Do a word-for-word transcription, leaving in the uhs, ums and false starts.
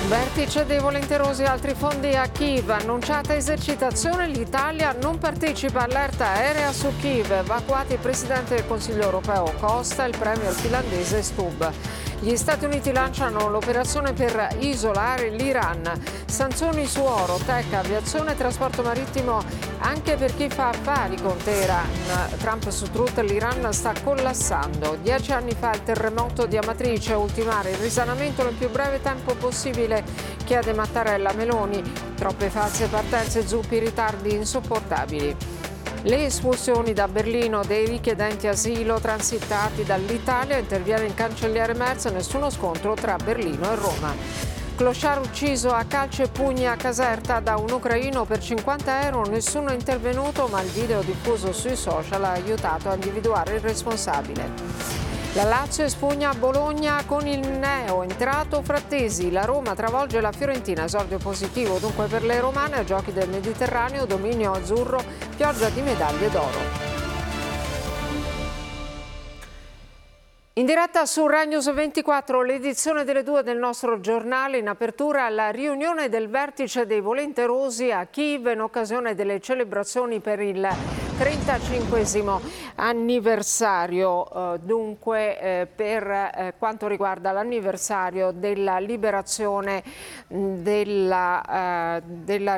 Vertice dei volenterosi, altri fondi a Kiev, annunciata esercitazione, l'Italia non partecipa, allerta aerea su Kiev, evacuati il Presidente del Consiglio europeo Costa e il Premier finlandese Stubb. Gli Stati Uniti lanciano l'operazione per isolare l'Iran, sanzioni su oro, tech, aviazione e trasporto marittimo anche per chi fa affari con Teheran. Trump su Truth, l'Iran sta collassando. Dieci anni fa il terremoto di Amatrice, ultimare il risanamento nel più breve tempo possibile, chiede Mattarella. Meloni, troppe false partenze, zuppi, ritardi insopportabili. Le espulsioni da Berlino dei richiedenti asilo transitati dall'Italia, interviene il cancelliere Merz, nessuno scontro tra Berlino e Roma. Clochard ucciso a calci e pugni a Caserta da un ucraino per cinquanta euro, nessuno è intervenuto, ma il video diffuso sui social ha aiutato a individuare il responsabile. La Lazio espugna Bologna con il neo entrato Frattesi. La Roma travolge la Fiorentina, esordio positivo dunque per le romane ai Giochi del Mediterraneo, dominio azzurro, pioggia di medaglie d'oro. In diretta su Rai News ventiquattro, l'edizione delle due del nostro giornale, in apertura alla riunione del vertice dei volenterosi a Kiev in occasione delle celebrazioni per il trentacinquesimo anniversario, eh, dunque eh, per eh, quanto riguarda l'anniversario della liberazione mh, della, eh, della